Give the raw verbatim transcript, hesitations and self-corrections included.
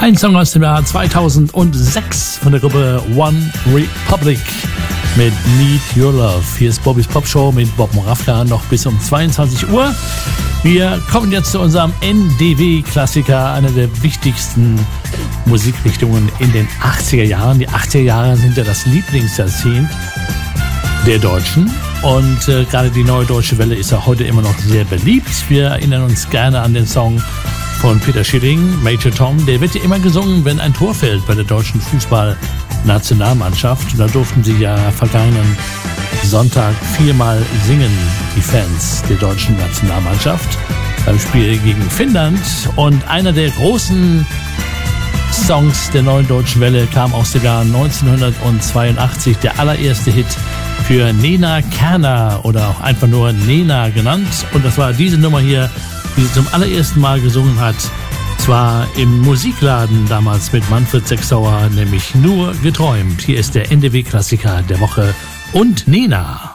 Ein Song aus dem Jahr zweitausendsechs von der Gruppe One Republic mit Need Your Love. Hier ist Bobbys Popshow mit Bob Moravka noch bis um zweiundzwanzig Uhr. Wir kommen jetzt zu unserem N D W-Klassiker, einer der wichtigsten Musikrichtungen in den achtziger Jahren. Die achtziger Jahre sind ja das Lieblingsjahrzehnt der Deutschen. Und äh, gerade die Neue Deutsche Welle ist ja heute immer noch sehr beliebt. Wir erinnern uns gerne an den Song von Peter Schilling, Major Tom. Der wird ja immer gesungen, wenn ein Tor fällt bei der deutschen Fußballnationalmannschaft. Und da durften sie ja vergangenen Sonntag viermal singen, die Fans der deutschen Nationalmannschaft, beim Spiel gegen Finnland. Und einer der großen Songs der Neuen Deutschen Welle kam aus dem Jahr neunzehnhundertzweiundachtzig, der allererste Hit für Nena Kerner oder auch einfach nur Nena genannt. Und das war diese Nummer hier, die sie zum allerersten Mal gesungen hat. Zwar im Musikladen damals mit Manfred Sechsauer, nämlich Nur geträumt. Hier ist der N D W-Klassiker der Woche und Nena.